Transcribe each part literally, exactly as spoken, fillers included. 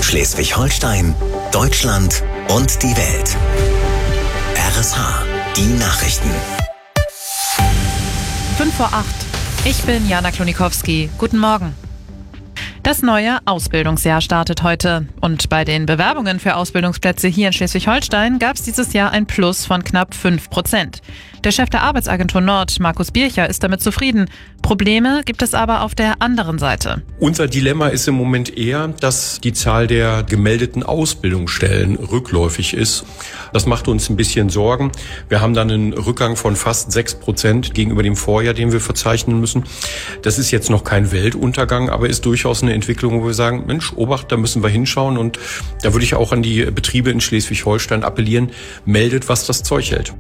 Schleswig-Holstein, Deutschland und die Welt. R S H, die Nachrichten. fünf vor acht. Ich bin Jana Klonikowski. Guten Morgen. Das neue Ausbildungsjahr startet heute. Und bei den Bewerbungen für Ausbildungsplätze hier in Schleswig-Holstein gab es dieses Jahr ein Plus von knapp fünf Prozent. Der Chef der Arbeitsagentur Nord, Markus Bircher, ist damit zufrieden. Probleme gibt es aber auf der anderen Seite. Unser Dilemma ist im Moment eher, dass die Zahl der gemeldeten Ausbildungsstellen rückläufig ist. Das macht uns ein bisschen Sorgen. Wir haben dann einen Rückgang von fast sechs Prozent gegenüber dem Vorjahr, den wir verzeichnen müssen. Das ist jetzt noch kein Weltuntergang, aber ist durchaus eine Entwicklung, wo wir sagen, Mensch, Obacht, da müssen wir hinschauen. Und da würde ich auch an die Betriebe in Schleswig-Holstein appellieren, meldet, was das Zeug hält.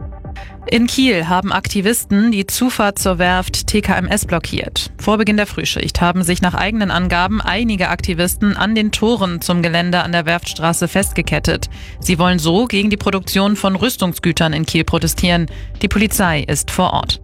In Kiel haben Aktivisten die Zufahrt zur Werft T K M S blockiert. Vor Beginn der Frühschicht haben sich nach eigenen Angaben einige Aktivisten an den Toren zum Gelände an der Werftstraße festgekettet. Sie wollen so gegen die Produktion von Rüstungsgütern in Kiel protestieren. Die Polizei ist vor Ort.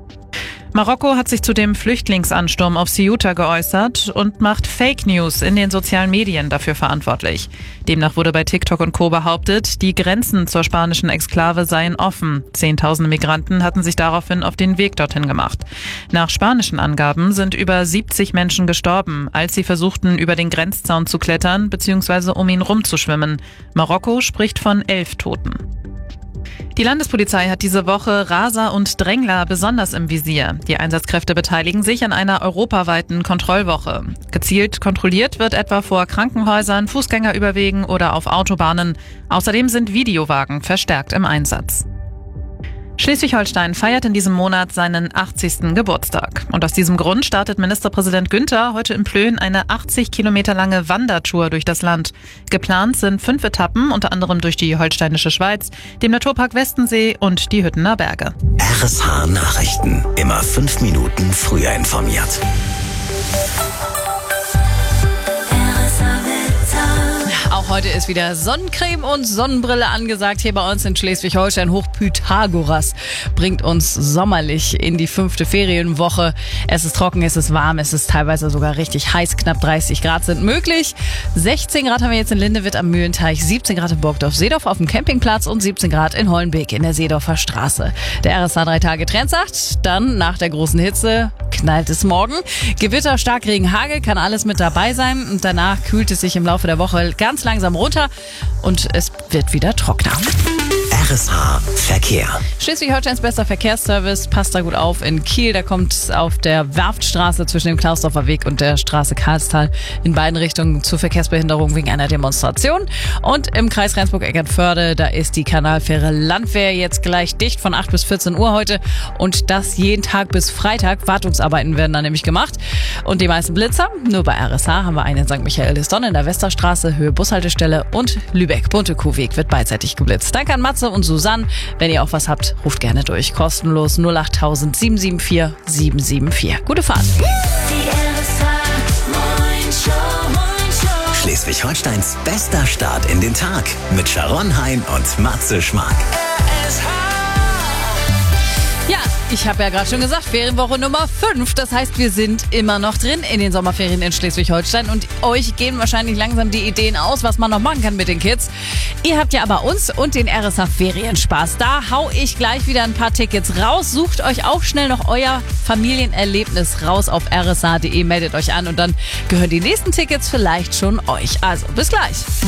Marokko hat sich zu dem Flüchtlingsansturm auf Ceuta geäußert und macht Fake News in den sozialen Medien dafür verantwortlich. Demnach wurde bei TikTok und Co. behauptet, die Grenzen zur spanischen Exklave seien offen. Zehntausende Migranten hatten sich daraufhin auf den Weg dorthin gemacht. Nach spanischen Angaben sind über siebzig Menschen gestorben, als sie versuchten, über den Grenzzaun zu klettern bzw. um ihn rumzuschwimmen. Marokko spricht von elf Toten. Die Landespolizei hat diese Woche Raser und Drängler besonders im Visier. Die Einsatzkräfte beteiligen sich an einer europaweiten Kontrollwoche. Gezielt kontrolliert wird etwa vor Krankenhäusern, Fußgängerüberwegen oder auf Autobahnen. Außerdem sind Videowagen verstärkt im Einsatz. Schleswig-Holstein feiert in diesem Monat seinen achtzigsten Geburtstag. Und aus diesem Grund startet Ministerpräsident Günther heute in Plön eine achtzig Kilometer lange Wandertour durch das Land. Geplant sind fünf Etappen, unter anderem durch die Holsteinische Schweiz, den Naturpark Westensee und die Hüttener Berge. R S H Nachrichten. Immer fünf Minuten früher informiert. Auch heute ist wieder Sonnencreme und Sonnenbrille angesagt hier bei uns in Schleswig-Holstein. Hoch Pythagoras bringt uns sommerlich in die fünfte Ferienwoche. Es ist trocken, es ist warm, es ist teilweise sogar richtig heiß. Knapp dreißig Grad sind möglich. sechzehn Grad haben wir jetzt in Lindewitt am Mühlenteich, siebzehn Grad in Burgdorf-Seedorf auf dem Campingplatz und siebzehn Grad in Hollenbeek in der Seedorfer Straße. Der R S H drei Tage Trend sagt, dann nach der großen Hitze knallt es morgen. Gewitter, Starkregen, Hagel, kann alles mit dabei sein. Und danach kühlt es sich im Laufe der Woche ganz langsam runter und es wird wieder trockener. R S H Verkehr. Schleswig-Holsteins bester Verkehrsservice, passt da gut auf in Kiel. Da kommt es auf der Werftstraße zwischen dem Klausdorfer Weg und der Straße Karlstal in beiden Richtungen zu Verkehrsbehinderung wegen einer Demonstration. Und im Kreis Rendsburg-Eckernförde, da ist die Kanalfähre Landwehr jetzt gleich dicht von acht bis vierzehn Uhr heute. Und das jeden Tag bis Freitag. Wartungsarbeiten werden da nämlich gemacht. Und die meisten Blitzer, nur bei R S H haben wir einen in Sankt Michael-Lisdonn in der Westerstraße, Höhe Bushaltestelle und Lübeck-Bunte-Kuhweg wird beidseitig geblitzt. Danke an Matze und Susanne. Wenn ihr auch was habt, ruft gerne durch. Kostenlos null acht null null sieben sieben vier sieben sieben vier. Gute Fahrt. Schleswig-Holsteins bester Start in den Tag mit Sharon Hein und Matze Schmark. Ja, ich habe ja gerade schon gesagt, Ferienwoche Nummer fünf. Das heißt, wir sind immer noch drin in den Sommerferien in Schleswig-Holstein. Und euch gehen wahrscheinlich langsam die Ideen aus, was man noch machen kann mit den Kids. Ihr habt ja aber uns und den R S H Ferienspaß. Da hau ich gleich wieder ein paar Tickets raus. Sucht euch auch schnell noch euer Familienerlebnis raus auf r s h punkt d e. Meldet euch an und dann gehören die nächsten Tickets vielleicht schon euch. Also, bis gleich.